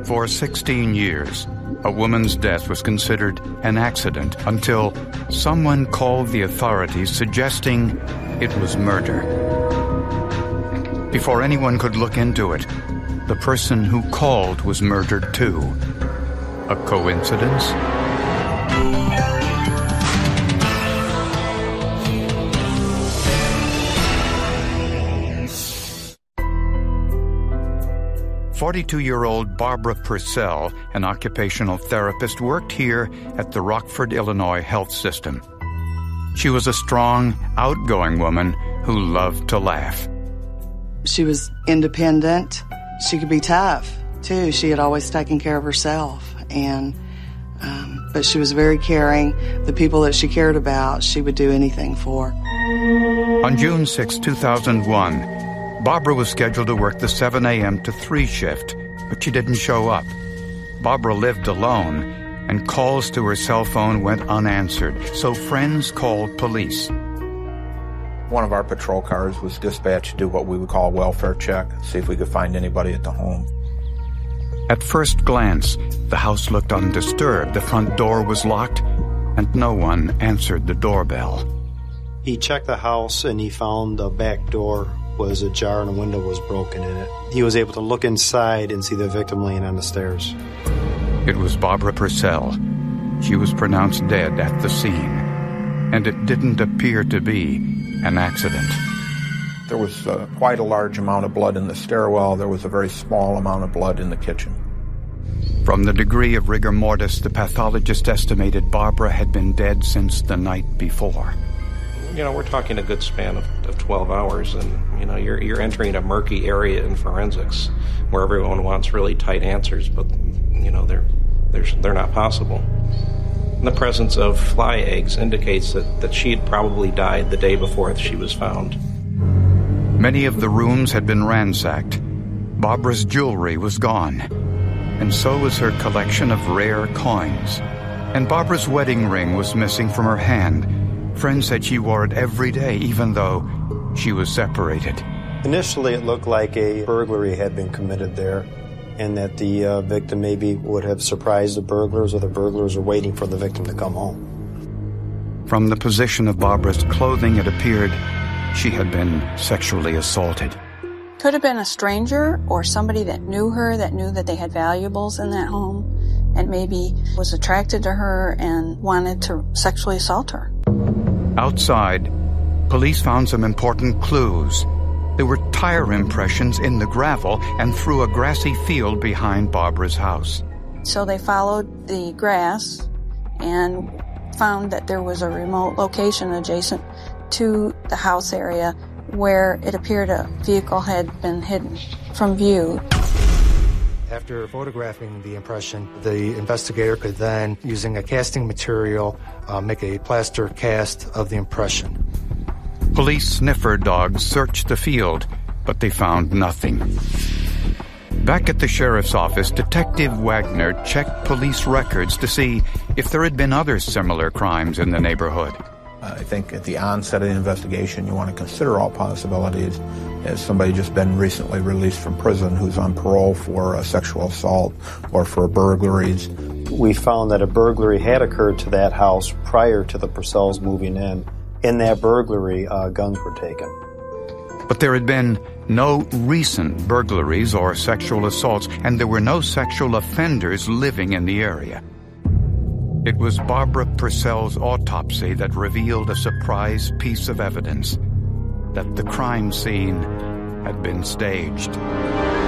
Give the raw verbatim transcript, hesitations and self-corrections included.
For sixteen years, a woman's death was considered an accident until someone called the authorities suggesting it was murder. Before anyone could look into it, the person who called was murdered too. A coincidence? forty-two-year-old Barbara Purcell, an occupational therapist, worked here at the Rockford, Illinois health system. She was a strong, outgoing woman who loved to laugh. She was independent. She could be tough, too. She had always taken care of herself. and um, But she was very caring. The people that she cared about, she would do anything for. On June sixth, two thousand one, Barbara was scheduled to work the seven a.m. to three shift, but she didn't show up. Barbara lived alone, and calls to her cell phone went unanswered, so friends called police. One of our patrol cars was dispatched to do what we would call a welfare check, see if we could find anybody at the home. At first glance, the house looked undisturbed. The front door was locked, and no one answered the doorbell. He checked the house, and he found the back door was ajar and a window was broken in it. He was able to look inside and see the victim laying on the stairs. It was Barbara Purcell. She was pronounced dead at the scene, and it didn't appear to be an accident. There was uh, quite a large amount of blood in the stairwell. There was a very small amount of blood in the kitchen. From the degree of rigor mortis, the pathologist estimated Barbara had been dead since the night before. You know, we're talking a good span of, of twelve hours, and, you know, you're, you're entering a murky area in forensics where everyone wants really tight answers, but, you know, they're, they're, they're not possible. And the presence of fly eggs indicates that, that she had probably died the day before she was found. Many of the rooms had been ransacked. Barbara's jewelry was gone, and so was her collection of rare coins. And Barbara's wedding ring was missing from her hand. Friends said she wore it every day, even though she was separated. Initially, it looked like a burglary had been committed there, and that the uh, victim maybe would have surprised the burglars, or the burglars were waiting for the victim to come home. From the position of Barbara's clothing, it appeared she had been sexually assaulted. Could have been a stranger or somebody that knew her, that knew that they had valuables in that home, and maybe was attracted to her and wanted to sexually assault her. Outside, police found some important clues. There were tire impressions in the gravel and through a grassy field behind Barbara's house. So they followed the grass and found that there was a remote location adjacent to the house area where it appeared a vehicle had been hidden from view. After photographing the impression, the investigator could then, using a casting material, uh, make a plaster cast of the impression. Police sniffer dogs searched the field, but they found nothing. Back at the sheriff's office, Detective Wagner checked police records to see if there had been other similar crimes in the neighborhood. I think at the onset of the investigation, you want to consider all possibilities. As somebody just been recently released from prison who's on parole for a sexual assault or for burglaries. We found that a burglary had occurred to that house prior to the Purcells moving in. In that burglary, uh, guns were taken. But there had been no recent burglaries or sexual assaults, and there were no sexual offenders living in the area. It was Barbara Purcell's autopsy that revealed a surprise piece of evidence: that the crime scene had been staged.